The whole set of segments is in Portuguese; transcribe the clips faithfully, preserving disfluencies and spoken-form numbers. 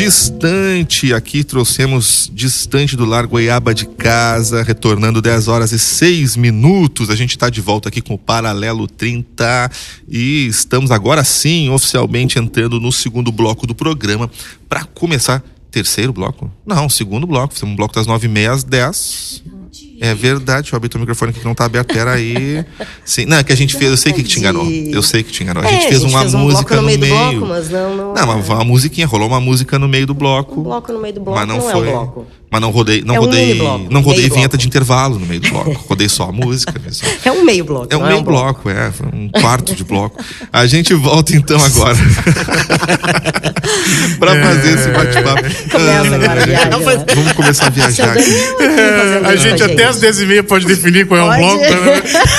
Distante, aqui trouxemos Distante do Lar Goiaba de Casa, retornando dez horas e seis minutos. A gente está de volta aqui com o Paralelo trinta e estamos agora sim, oficialmente entrando no segundo bloco do programa para começar. Terceiro bloco? Não, segundo bloco. Fizemos um bloco das nove e meia às dez. É verdade, deixa eu abrir o microfone aqui que não tá aberto, peraí. Sim, não, é que a gente fez, eu sei que, que te enganou. Eu sei que te enganou. A gente é, fez a gente uma fez um música bloco no meio. no meio. Do bloco, mas não, não, não, uma, uma musiquinha, rolou uma música no meio do bloco. Um bloco no meio do bloco, mas não, não foi, é um bloco. Mas não rodei, não é um rodei, bloco, não rodei vinheta bloco. de intervalo no meio do bloco. Rodei só a música. Só. É um meio bloco. É um não meio é um bloco, bloco, é, foi um quarto de bloco. A gente volta então agora pra fazer esse bate-papo. Começa agora a viagem, né? Vamos começar a viajar aqui. aqui a gente até às dez e meia pode definir qual é o bloco. Né?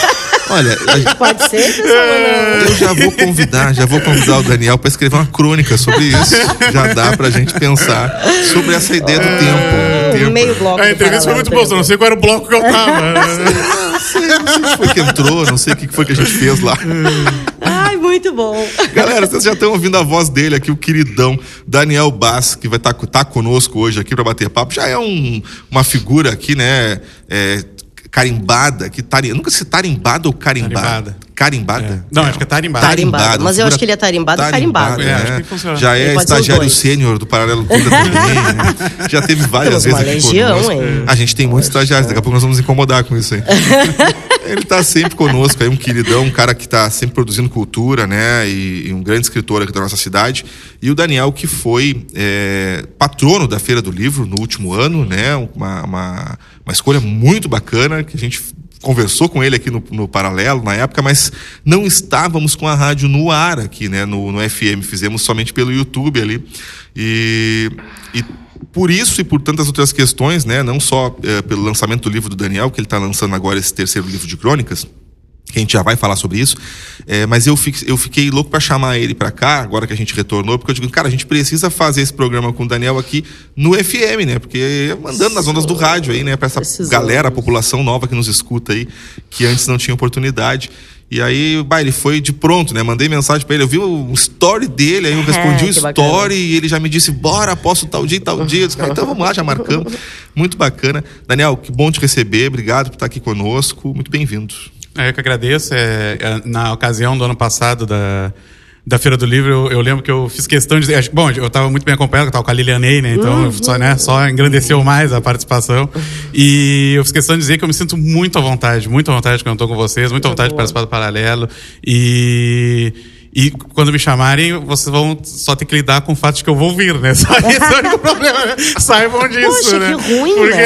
Olha, a... pode ser, pessoal, não. Eu já vou convidar, já vou convidar o Daniel para escrever uma crônica sobre isso. Já dá pra gente pensar sobre essa ideia do tempo. Do tempo. Meio bloco. A entrevista foi muito boa, não sei qual era o bloco que eu tava. Não sei, não sei se foi que entrou, não sei o que foi que a gente fez lá. Ai, muito bom. Galera, vocês já estão ouvindo a voz dele aqui, o queridão Daniel Bass, que vai estar tá, tá conosco hoje aqui para bater papo. Já é um, uma figura aqui, né? É, carimbada, que tari... nunca se tarimbada ou carimbada? Carimbada. Carimbada? É. Não, acho que é tarimbada. Tarimbado, mas eu acho que ele é tarimbado e carimbado. É, é, acho que funciona. Já é estagiário sênior do Paralelo trinta também, né? Já teve várias vezes aqui legião, conosco. hein? A gente tem muitos estagiários, daqui a pouco nós vamos incomodar com isso aí. Ele tá sempre conosco, aí um queridão, um cara que tá sempre produzindo cultura, né? E, e um grande escritor aqui da nossa cidade. E o Daniel, que foi é, patrono da Feira do Livro no último ano, né? Uma, uma, uma escolha muito bacana, que a gente conversou com ele aqui no, no Paralelo na época, mas não estávamos com a rádio no ar aqui, né? No, no F M, fizemos somente pelo YouTube ali. E... e por isso e por tantas outras questões, né, não só é, pelo lançamento do livro do Daniel, que ele está lançando agora esse terceiro livro de crônicas, que a gente já vai falar sobre isso, é, mas eu, fiquei, eu fiquei louco para chamar ele para cá, agora que a gente retornou, porque eu digo, cara, a gente precisa fazer esse programa com o Daniel aqui no F M, né, porque mandando nas ondas do rádio aí, né, para essa Precisamos. galera, a população nova que nos escuta aí, que antes não tinha oportunidade. E aí, bah, ele foi de pronto, né? Mandei mensagem pra ele, eu vi o story dele, aí eu respondi é, o story bacana. E ele já me disse, bora, posso tal dia e tal dia. Eu disse, então vamos lá, já marcamos. Muito bacana. Daniel, que bom te receber, obrigado por estar aqui conosco, muito bem-vindo. É, eu que agradeço. É, é, na ocasião do ano passado da... da Feira do Livro, eu, eu lembro que eu fiz questão de dizer... Bom, eu estava muito bem acompanhado, eu estava com a Lilianei, né? Então, uhum. só, né, só engrandeceu mais a participação. E eu fiz questão de dizer que eu me sinto muito à vontade, muito à vontade quando eu estou com vocês, muito à vontade de participar do Paralelo. E... E quando me chamarem, vocês vão só ter que lidar com o fato de que eu vou vir, né? Só esse é o único problema, né? Saibam disso, Poxa, né? que ruim, Porque...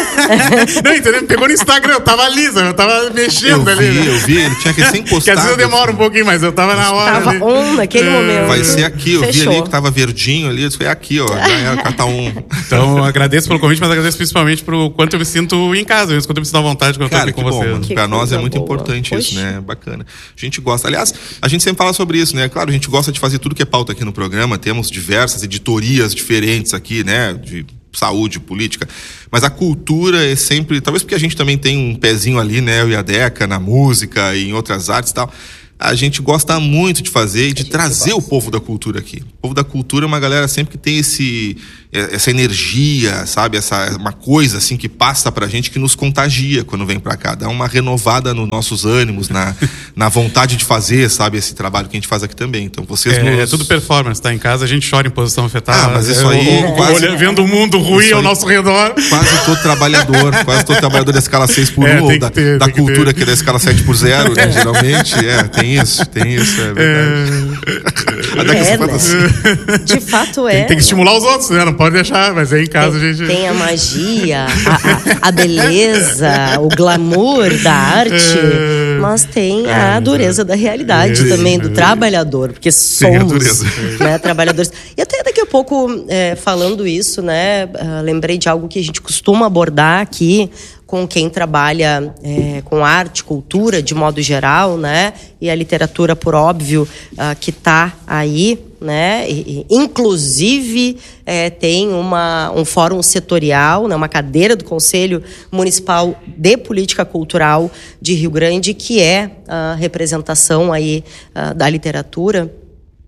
né? Não, entendeu? Me pegou no Instagram, eu tava lisa, eu tava mexendo eu ali. Vi, né? eu vi, ele tinha que ser encostado. Que às vezes eu demoro um pouquinho, mas eu tava na hora. Tava ali. on naquele é... momento. Vai ser aqui, eu Fechou. vi ali que tava verdinho ali, eu disse, é aqui, ó, já era carta um. Então, eu agradeço pelo convite, mas agradeço principalmente pelo quanto eu me sinto em casa, mesmo quanto eu me sinto à vontade quando Cara, eu tô aqui com bom, vocês. Mano, pra nós é muito boa. importante Poxa. isso, né? Bacana. A gente gosta. Aliás, a gente sempre fala sobre isso, né? Claro, a gente gosta de fazer tudo que é pauta aqui no programa, temos diversas editorias diferentes aqui, né? De saúde, política, mas a cultura é sempre, talvez porque a gente também tem um pezinho ali, né? Eu e a Deca, na música e em outras artes e tal. A gente gosta muito de fazer e de trazer o povo da cultura aqui. O povo da cultura é uma galera sempre que tem esse, essa energia, sabe? Essa, uma coisa assim que passa pra gente, que nos contagia quando vem pra cá. Dá uma renovada nos nossos ânimos, na, na vontade de fazer, sabe? Esse trabalho que a gente faz aqui também. Então vocês É, nos... é tudo performance, tá? Em casa a gente chora em posição fetal. Ah, mas isso aí... É, quase, olha, vendo o mundo ruim ao nosso redor. Quase todo trabalhador, quase todo trabalhador da escala seis por um, é, ou da, ter, da cultura que, que é da escala sete por zero, né? Geralmente, é, tem isso, tem isso, é verdade. É, é, né? assim. De fato é. Tem, tem que estimular os outros, né? Não pode deixar, mas aí em casa tem, a gente... Tem a magia, a, a, a beleza, o glamour da arte, é, mas tem a dureza da realidade é, também, do é, trabalhador, porque somos né, trabalhadores. E até daqui a pouco, é, falando isso, né, uh, lembrei de algo que a gente costuma abordar aqui, com quem trabalha é, com arte, cultura, de modo geral, né? E a literatura, por óbvio, uh, que está aí, né? E, e, inclusive, é, tem uma, um fórum setorial, né? Uma cadeira do Conselho Municipal de Política Cultural de Rio Grande, que é a representação aí uh, da literatura.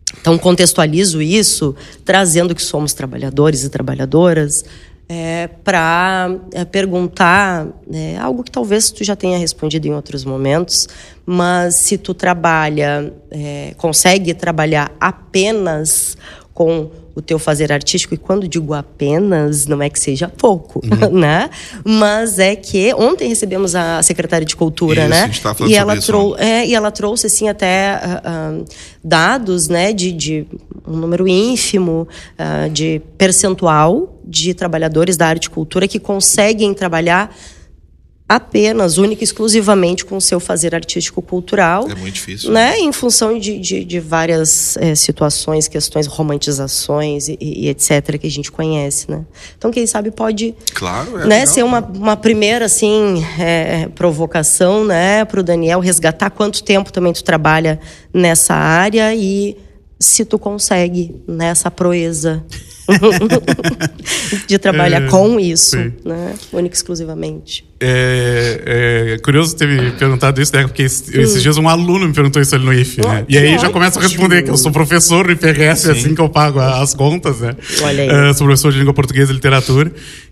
Então, contextualizo isso, trazendo que somos trabalhadores e trabalhadoras, é, para é, perguntar é, algo que talvez tu já tenha respondido em outros momentos, mas se tu trabalha, é, consegue trabalhar apenas com o teu fazer artístico, e quando digo apenas, não é que seja pouco, uhum. né? Mas é que ontem recebemos a secretária de Cultura, isso, né? A gente tava falando e ela sobre trou isso, é, e ela trouxe assim até uh, uh, dados, né, de, de um número ínfimo uh, de percentual de trabalhadores da arte e cultura que conseguem trabalhar apenas, única e exclusivamente com o seu fazer artístico-cultural. É muito difícil. Né? Em função de, de, de várias é, situações, questões, romantizações e, e etcétera que a gente conhece, né? Então, quem sabe pode claro, é né, ser uma, uma primeira, assim, é, provocação, né, para o Daniel resgatar quanto tempo também tu trabalha nessa área e se tu consegue nessa proeza de trabalhar é, com isso, né? Única e exclusivamente. É, é curioso ter me perguntado isso, né? Porque esses, hum. esses dias um aluno me perguntou isso ali no I F, né? E aí já começo a responder que eu sou professor no I P R S, é assim que eu pago as contas, né? Olha aí. Uh, sou professor de língua portuguesa e literatura.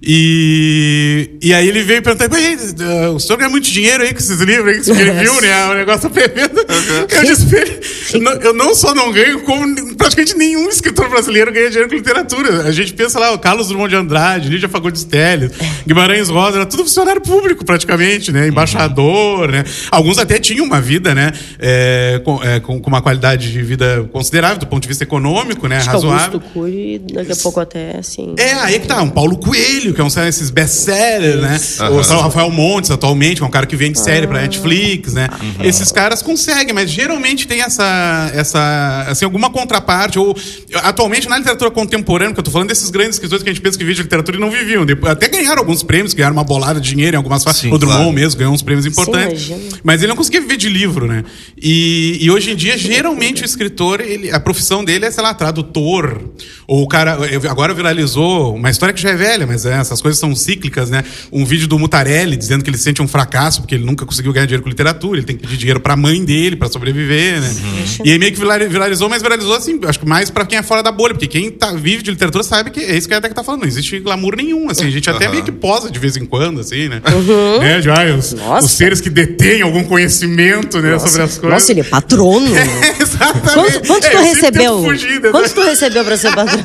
E, e aí ele veio perguntar, o senhor ganha muito dinheiro aí com esses livros aí que você viu, né? O negócio tremendo. Okay. Eu disse pra ele, eu não só não ganho, como praticamente nenhum escritor brasileiro ganha dinheiro com literatura. A gente pensa lá, o Carlos Drummond de Andrade, Lídia Fagundes Telles, Guimarães Rosa, era tudo funcionário público praticamente, né? Embaixador, uhum. né? Alguns até tinham uma vida, né? É, com, é, com, com uma qualidade de vida considerável do ponto de vista econômico, né? Acho razoável. Que Augusto Cury, daqui a pouco até, assim... É, aí que tá, um Paulo Coelho, que é um esses best-sellers, né? Uhum. O Rafael Montes, atualmente, que é um cara que vende série uhum. pra Netflix, né? Uhum. Esses caras conseguem, mas geralmente tem essa, essa assim, alguma contraparte, ou atualmente na literatura contemporânea, que eu tô falando desses grandes escritores que a gente pensa que viviam de literatura e não viviam. Até ganharam alguns prêmios, ganharam uma bolada de dinheiro em algumas fases. O Drummond claro. mesmo ganhou uns prêmios importantes. Sim, mas ele não conseguia viver de livro, né? E, e hoje em dia, geralmente, o escritor, ele, a profissão dele é, sei lá, tradutor. Ou o cara... Agora viralizou uma história que já é velha, mas é, essas coisas são cíclicas, né? Um vídeo do Mutarelli dizendo que ele sente um fracasso porque ele nunca conseguiu ganhar dinheiro com literatura. Ele tem que pedir dinheiro pra mãe dele pra sobreviver, né? Uhum. E aí meio que viralizou, mas viralizou assim, acho que mais pra quem é fora da bolha. Porque quem tá, vive de literatura sabe que é isso que a Até que tá falando. Não existe glamour nenhum, assim. A gente até uhum. meio que posa de vez em quando, assim, né? Uhum. né? De, ah, os, os seres que detêm algum conhecimento, né, sobre as coisas. Nossa, ele é patrono. É, exatamente. Quanto, quanto é, tu recebeu? Fugir, quanto tu recebeu pra ser patrono?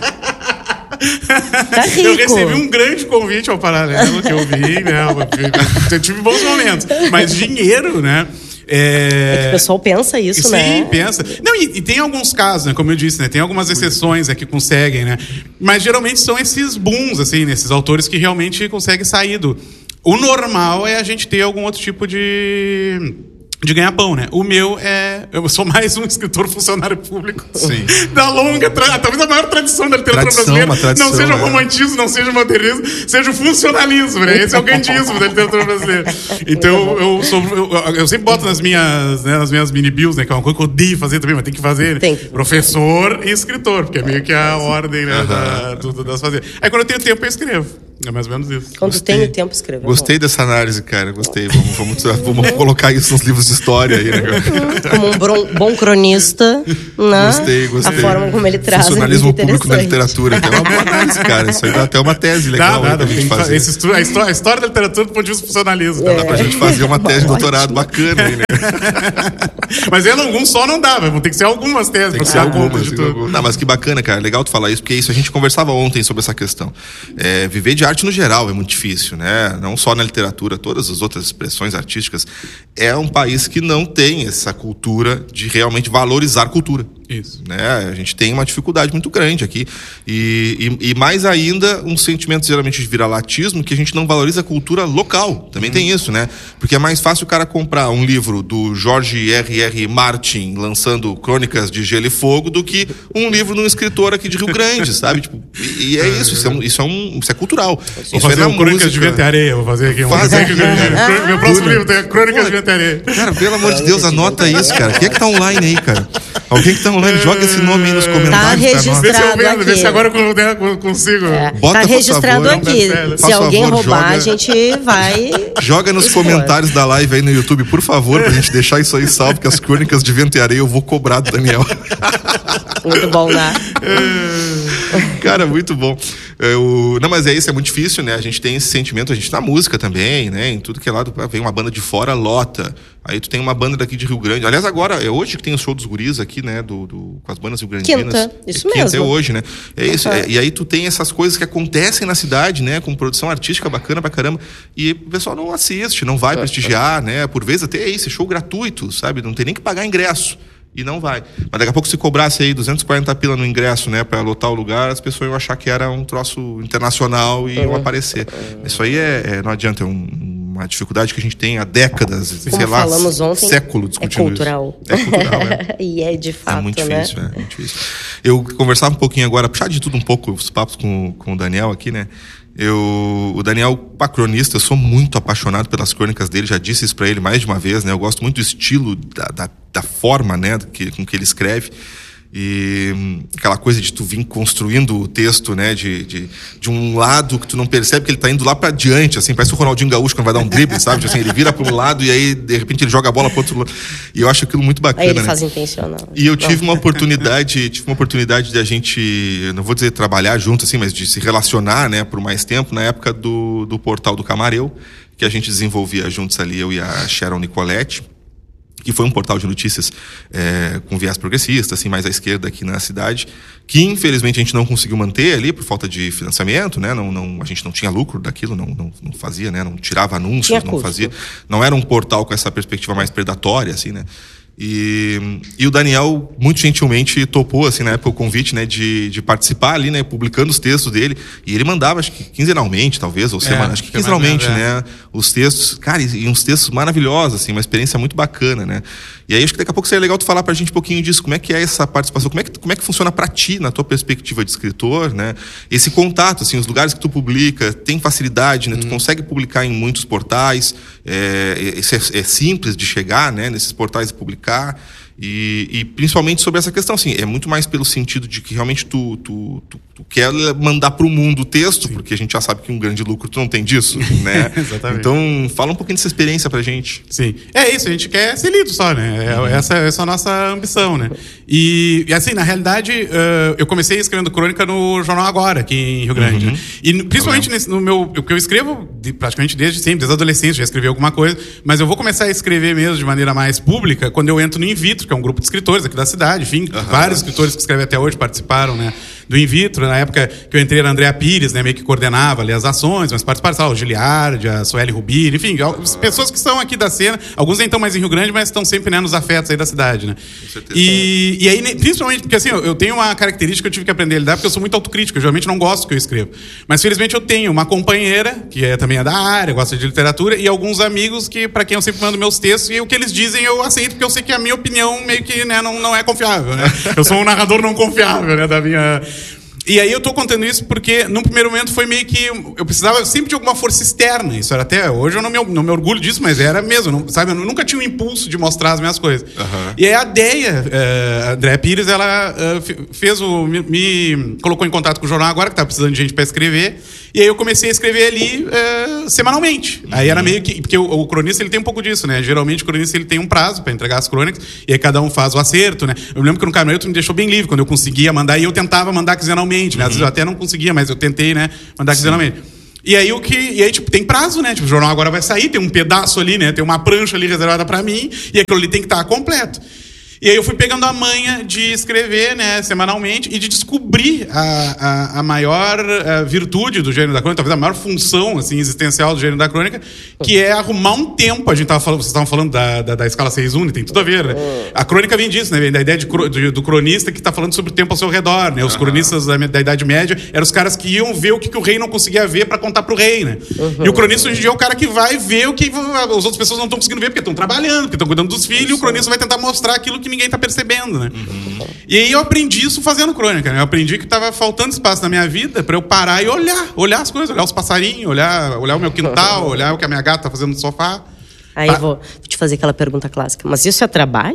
Tá rico. Eu recebi um grande convite ao Paralelo, que eu vi, né? Eu tive bons momentos. Mas dinheiro, né? É... é que o pessoal pensa isso, Sim, né? Sim, pensa. Não, e, e tem alguns casos, né? Como eu disse, né? Tem algumas exceções é, que conseguem, né? Mas geralmente são esses booms, assim, né? Esses autores que realmente conseguem sair do... O normal é a gente ter algum outro tipo de... de ganhar pão, né? O meu é... Eu sou mais um escritor funcionário público. Sim. Da longa... Tra... Talvez a maior tradição da literatura tradição, brasileira tradição, não seja o romantismo, é. não seja o modernismo, seja o funcionalismo, né? Esse é o grandismo da literatura brasileira. Então, eu, sou, eu, eu sempre boto nas minhas, né, nas minhas mini-bills, né? Que é uma coisa que eu odeio fazer também, mas tem que fazer. Tem. Professor e escritor, porque é meio que a ordem, né? Uhum. Da, tudo das fazer. Aí, quando eu tenho tempo, eu escrevo. É mais ou menos isso. Quando tem tempo, escreve. Gostei dessa análise, cara. Gostei. Vamos, vamos, vamos colocar isso nos livros de história aí, né? Como um bom, bom cronista, né? Gostei, gostei. A forma como ele traz. Funcionalismo público na literatura. É uma boa análise, cara. Isso aí dá até uma tese legal. Dá, dá, pra gente fazer. Esse estu... a, história, a história da literatura do ponto de vista do funcionalismo. É. Dá pra gente fazer uma tese de doutorado bacana aí, né? Mas em algum só não dá, vão ter que ser algumas teses. Tem que ser algumas. De tudo. Não, mas que bacana, cara. Legal tu falar isso, porque isso a gente conversava ontem sobre essa questão. É, viver de arte no geral é muito difícil, né? Não só na literatura, todas as outras expressões artísticas. É um país que não tem essa cultura de realmente valorizar cultura. Isso. Né? A gente tem uma dificuldade muito grande aqui. E, e, e mais ainda, um sentimento geralmente de viralatismo, que a gente não valoriza a cultura local. Também hum. tem isso, né? Porque é mais fácil o cara comprar um livro do George R R. Martin lançando Crônicas de Gelo e Fogo do que um livro de um escritor aqui de Rio Grande, sabe? Tipo, e, e é isso, isso é, um, isso, é um, isso é cultural. Vou isso fazer é um Crônicas de Vento e Areia, vou fazer aqui um Faz aqui, ah, Meu próximo livro tem Crônicas de Vento e Areia. Cara, pelo amor de Deus, anota isso, cara. Quem é que tá online aí, cara? Alguém que tá online, joga esse nome aí nos comentários. Tá registrado vê se eu vendo, aqui. Vê se agora eu consigo. É, Bota, tá registrado favor, aqui. Se Faz alguém favor, roubar, joga, a gente vai... Joga nos expor. Comentários da live aí no YouTube, por favor, pra gente deixar isso aí salvo, que as Crônicas de Vento e Areia eu vou cobrar do Daniel. Muito bom, né? Cara, muito bom. Eu, não, mas é isso, é muito difícil, né? A gente tem esse sentimento, a gente na música também, né? Em tudo que é lado, vem uma banda de fora, lota. Aí tu tem uma banda daqui de Rio Grande. Aliás, agora, é hoje que tem o show dos guris aqui, né? Do, do, com as bandas rio-grandinas. Quinta, isso é, mesmo. Quinta é hoje, né? É isso. Uhum. É, e aí tu tem essas coisas que acontecem na cidade, né? Com produção artística bacana pra caramba. E o pessoal não assiste, não vai prestigiar, né? Por vezes até é isso, é show gratuito, sabe? Não tem nem que pagar ingresso. E não vai. Mas daqui a pouco, se cobrasse aí duzentos e quarenta pila no ingresso, né, pra lotar o lugar, as pessoas iam achar que era um troço internacional e iam aparecer. Isso aí é, é não adianta, é um, uma dificuldade que a gente tem há décadas, Como sei lá, falamos ontem, século discutindo é cultural. isso. É cultural, é. E é de fato, É muito né? difícil, é muito difícil. Eu conversava um pouquinho agora, puxar de tudo um pouco, os papos com, com o Daniel aqui, né? Eu, o Daniel, pá, cronista, eu sou muito apaixonado pelas crônicas dele, já disse isso pra ele mais de uma vez, né? Eu gosto muito do estilo, da, da, da forma, né, que, com que ele escreve. E hum, aquela coisa de tu vir construindo o texto, né, de, de, de um lado que tu não percebe que ele tá indo lá pra diante, assim, parece o Ronaldinho Gaúcho quando vai dar um drible, sabe? Assim, ele vira para um lado e aí, de repente, ele joga a bola pro outro lado. E eu acho aquilo muito bacana, Aí ele né? faz intencional. E eu tive uma oportunidade, tive uma oportunidade de a gente, eu não vou dizer trabalhar junto, assim, mas de se relacionar, né, por mais tempo, na época do, do Portal do Camareu, que a gente desenvolvia juntos ali, eu e a Sharon Nicoletti, que foi um portal de notícias é, com viés progressista, assim, mais à esquerda aqui na cidade, que infelizmente a gente não conseguiu manter ali por falta de financiamento, né? Não, não, a gente não tinha lucro daquilo, não, não, não fazia, né? Não tirava anúncios, tinha não custo. fazia. Não era um portal com essa perspectiva mais predatória, assim, né? E, e o Daniel, muito gentilmente, topou, assim, na época, o convite, né, de, de participar ali, né, publicando os textos dele. E ele mandava, acho que quinzenalmente, talvez, ou É, semana, acho que quinzenalmente, né, os textos. Cara, e, e uns textos maravilhosos, assim, uma experiência muito bacana, né. E aí, acho que daqui a pouco seria legal tu falar pra gente um pouquinho disso. Como é que é essa participação? Como é que, como é que funciona pra ti, na tua perspectiva de escritor, né? Esse contato, assim, os lugares que tu publica, tem facilidade, né? Hum. Tu consegue publicar em muitos portais, é, é, é simples de chegar, né, nesses portais e publicar. E, e principalmente sobre essa questão, assim, é muito mais pelo sentido de que realmente tu, tu, tu, tu quer mandar pro mundo o texto, sim, porque a gente já sabe que um grande lucro tu não tem disso, né? Exatamente. Então, fala um pouquinho dessa experiência pra gente. Sim, é isso, a gente quer ser lido só, né? É, uhum. essa, essa é a nossa ambição, né? E, e assim, na realidade, uh, eu comecei escrevendo crônica no Jornal Agora, aqui em Rio Grande. Uhum. E principalmente nesse, no meu... O que eu escrevo de, praticamente desde sempre, desde a adolescência, já escrevi alguma coisa, mas eu vou começar a escrever mesmo de maneira mais pública quando eu entro no In Vitro, que é um grupo de escritores aqui da cidade, enfim, uhum. vários escritores que escrevem até hoje participaram, né, do In Vitro. Na época que eu entrei, era a Andrea Pires, né, meio que coordenava ali as ações, mas participaram, o Giliard, a Sueli Rubini, enfim, uhum. pessoas que são aqui da cena, alguns nem estão mais em Rio Grande, mas estão sempre, né, nos afetos aí da cidade, né. Com certeza. E, e aí, principalmente, porque assim, eu tenho uma característica que eu tive que aprender a lidar, porque eu sou muito autocrítico, eu geralmente não gosto do que eu escrevo. Mas felizmente eu tenho uma companheira, que é também é da área, gosta de literatura, e alguns amigos que, para quem eu sempre mando meus textos, e o que eles dizem eu aceito, porque eu sei que a minha opinião meio que, né, não, não é confiável, né? Eu sou um narrador não confiável, né, da minha... E aí eu tô contando isso porque, num primeiro momento, foi meio que... Eu precisava sempre de alguma força externa. Isso era até... Hoje eu não me, não me orgulho disso, mas era mesmo, não, sabe? Eu nunca tinha um impulso de mostrar as minhas coisas. Uhum. E aí a Deia, uh, a Andréa Pires, ela uh, fez o... Me, me colocou em contato com o jornal Agora, que tava precisando de gente para escrever. E aí eu comecei a escrever ali uh, semanalmente. Uhum. Aí era meio que... Porque o, o cronista, ele tem um pouco disso, né? Geralmente o cronista, ele tem um prazo para entregar as crônicas. E aí cada um faz o acerto, né? Eu me lembro que no Camarão tu me deixou bem livre. Quando eu conseguia mandar, e eu tentava mandar quinzenalmente, né? Às vezes eu até não conseguia, mas eu tentei, né? Mandar quinzenalmente. E aí o que... E aí, tipo, tem prazo, né? Tipo, o jornal agora vai sair, tem um pedaço ali, né? Tem uma prancha ali reservada pra mim, e aquilo ali tem que estar completo. E aí eu fui pegando a manha de escrever, né, semanalmente, e de descobrir a, a, a maior a virtude do gênero da crônica, talvez a maior função, assim, existencial do gênero da crônica, que é arrumar um tempo. A gente tava falando, vocês estavam falando da, da, da escala seis uni, tem tudo a ver, né? A crônica vem disso, né? Vem da ideia de, do, do cronista que está falando sobre o tempo ao seu redor, né? Os uhum. cronistas da, da Idade Média eram os caras que iam ver o que, que o rei não conseguia ver para contar pro rei, né? Uhum. E o cronista hoje em dia é o cara que vai ver o que as outras pessoas não estão conseguindo ver, porque estão trabalhando, porque estão cuidando dos filhos, e o cronista vai tentar mostrar aquilo que ninguém tá percebendo, né? Uhum. E aí eu aprendi isso fazendo crônica, né? Eu aprendi que tava faltando espaço na minha vida para eu parar e olhar, olhar as coisas, olhar os passarinhos, olhar, olhar o meu quintal, olhar o que a minha gata tá fazendo no sofá. Aí eu vou te fazer aquela pergunta clássica. Mas isso é trabalho?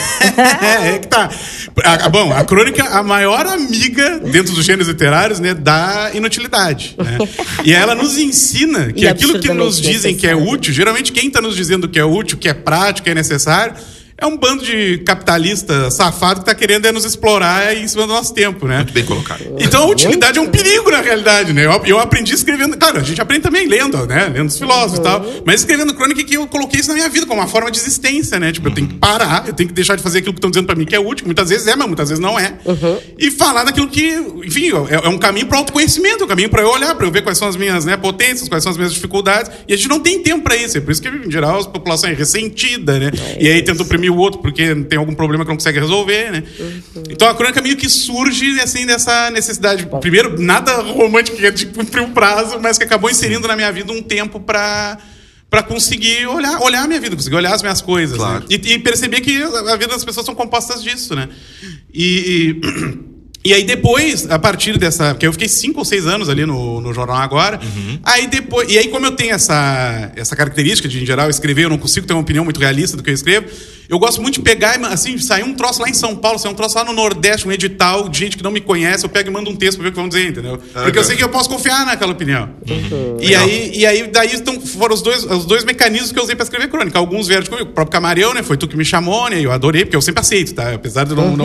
É, é que tá. A, bom, a crônica é a maior amiga dentro dos gêneros literários, né, da inutilidade, né? E ela nos ensina que e aquilo que nos dizem necessário. que é útil, geralmente quem está nos dizendo que é útil, que é prático, que é necessário, é um bando de capitalista safado que tá querendo é nos explorar em cima do nosso tempo, né? Muito bem colocado. Então a utilidade é um perigo na realidade, né? Eu, eu aprendi escrevendo... Claro, a gente aprende também lendo, né? Lendo os filósofos e tal. Mas escrevendo crônica que eu coloquei isso na minha vida como uma forma de existência, né? Tipo, eu tenho que parar, eu tenho que deixar de fazer aquilo que estão dizendo pra mim que é útil. Muitas vezes é, mas muitas vezes não é. Uhum. E falar daquilo que... Enfim, é, é um caminho para autoconhecimento, é um caminho para eu olhar, para eu ver quais são as minhas, né, potências, quais são as minhas dificuldades. E a gente não tem tempo para isso. É por isso que, em geral, a população é ressentida, né? É e aí tenta oprimir o outro porque tem algum problema que não consegue resolver, né? Uhum. Então a crônica meio que surge, assim, dessa necessidade. Bom. Primeiro, nada romântico que é de cumprir um prazo, mas que acabou inserindo na minha vida um tempo para para conseguir olhar, olhar a minha vida, conseguir olhar as minhas coisas. Claro. Né? E, e perceber que a vida das pessoas são compostas disso, né? E... e E aí depois, a partir dessa... Porque eu fiquei cinco ou seis anos ali no, no Jornal Agora. Uhum. Aí depois... E aí, como eu tenho essa, essa característica de, em geral, escrever, eu não consigo ter uma opinião muito realista do que eu escrevo, eu gosto muito de pegar, assim, sair um troço lá em São Paulo, sair um troço lá no Nordeste, um edital de gente que não me conhece, eu pego e mando um texto pra ver o que vão dizer, entendeu? Porque okay. eu sei que eu posso confiar naquela opinião. Uhum. E, aí, e aí, daí, então, foram os dois, os dois mecanismos que eu usei pra escrever crônica. Alguns vieram comigo. O próprio Camarião, né? Foi tu que me chamou, né? Eu adorei, porque eu sempre aceito, tá? Apesar de não... não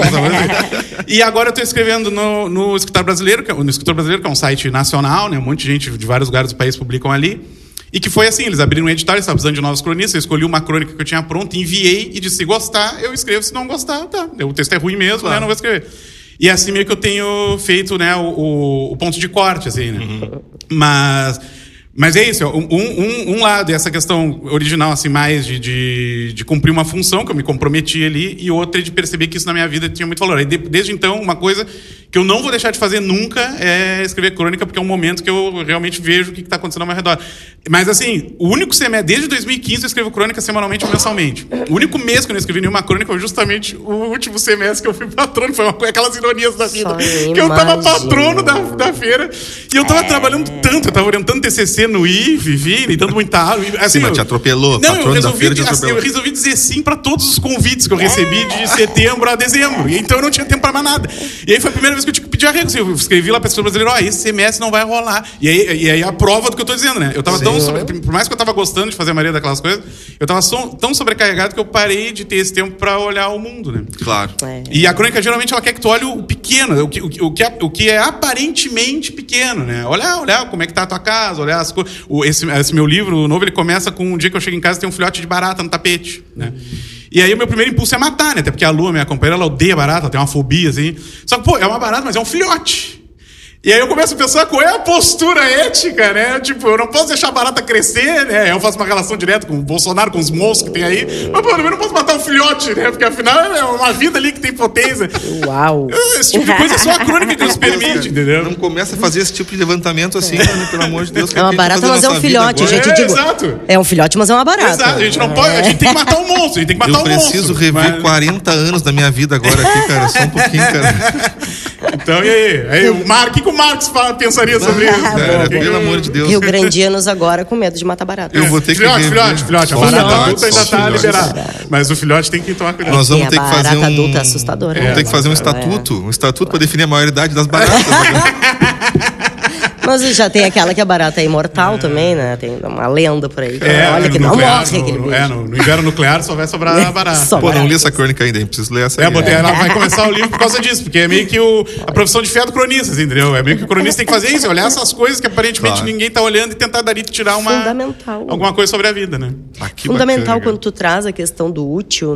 e agora eu tô escrevendo no, no Escritor Brasileiro, que é, no Escritor Brasileiro, que é um site nacional, né? Um monte de gente de vários lugares do país publicam ali. E que foi assim, eles abriram um edital, eles estavam precisando de novos cronistas, eu escolhi uma crônica que eu tinha pronta, enviei e disse, se gostar, eu escrevo, se não gostar, tá. O texto é ruim mesmo, claro. Né? Não vou escrever. E é assim meio que eu tenho feito, né, o, o, o ponto de corte, assim, né? Uhum. Mas... Mas é isso, um, um, um lado é essa questão original, assim, mais de, de, de cumprir uma função, que eu me comprometi ali, e outra é de perceber que isso na minha vida tinha muito valor. Aí, de, desde então, uma coisa que eu não vou deixar de fazer nunca é escrever crônica, porque é um momento que eu realmente vejo o que está acontecendo ao meu redor. Mas, assim, o único semestre, desde dois mil e quinze eu escrevo crônica semanalmente ou mensalmente. O único mês que eu não escrevi nenhuma crônica foi justamente o último semestre que eu fui patrono, foi uma, aquelas ironias da vida. Que eu tava patrono da, da feira, e eu tava é. trabalhando tanto, eu tava orientando T C C no I F, enfim, dando muita aula. Assim, sim, mas te atropelou, não, patrono eu da feira te atropelou. Assim, eu resolvi dizer sim para todos os convites que eu recebi de setembro a dezembro. E então eu não tinha tempo para mais nada. E aí foi a primeira vez que eu tive que pedir arrego. Assim, eu escrevi lá para a pessoa brasileira, ó, oh, esse semestre não vai rolar. E aí, e aí a prova do que eu tô dizendo, né? Eu tava sim. tão sobre, por mais que eu tava gostando de fazer a maioria daquelas coisas, eu tava so, tão sobrecarregado que eu parei de ter esse tempo para olhar o mundo, né? Claro. É. E a crônica geralmente ela quer que tu olhe o pequeno, o que, o, o, que é, o que é aparentemente pequeno, né? Olhar, olhar como é que tá a tua casa, olhar as coisas. Esse, esse meu livro novo, ele começa com um dia que eu chego em casa e tem um filhote de barata no tapete, né? E aí o meu primeiro impulso é matar, né? Até porque a Lua, minha companheira, ela odeia barata, ela tem uma fobia, assim. Só que, pô, é uma barata, mas é um filhote. E aí eu começo a pensar qual é a postura ética, né? Tipo, eu não posso deixar a barata crescer, né? Eu faço uma relação direta com o Bolsonaro, com os monstros que tem aí. Mas, pô, eu não posso matar um filhote, né? Porque, afinal, é uma vida ali que tem potência. Uau! Esse tipo de coisa é só a crônica que nos permite, entendeu? Não começa a fazer esse tipo de levantamento assim, é. mano, pelo amor de Deus. É uma barata, mas é um filhote, gente. É, digo, exato. É um filhote, mas é uma barata. Exato, a gente não pode... A gente tem que matar um monstro, a gente tem que matar eu um monstro. Eu preciso rever mas... quarenta anos da minha vida agora aqui, cara. Só um pouquinho, cara. Então, e aí? aí o Mar... O que, que o Marx pensaria sobre isso? Cara, pelo amor de Deus. Rio Grandianos agora com medo de matar barata. Eu vou ter que filhote, filhote, filhote. A barata adulta ainda tá liberada. Mas o filhote tem que tomar cuidado. Nós vamos ter que fazer um... adulta é assustadora. Vamos ter que fazer um estatuto. Um estatuto para definir a maioridade das baratas. Mas já tem aquela que a barata é imortal é. também, né? Tem uma lenda por aí. Que é, olha que não morre aquele bicho. É, no, no inverno nuclear só vai sobrar a barata. Pô, barata. Não li essa crônica ainda, hein? Preciso ler essa é, aí. Botei, ela vai começar o livro por causa disso, porque é meio que o, a profissão de fé do cronista, assim, entendeu? É meio que o cronista tem que fazer isso, olhar essas coisas que aparentemente claro. ninguém tá olhando e tentar dali tirar uma... Fundamental. Alguma coisa sobre a vida, né? Ah, Fundamental bacana, quando tu traz a questão do útil,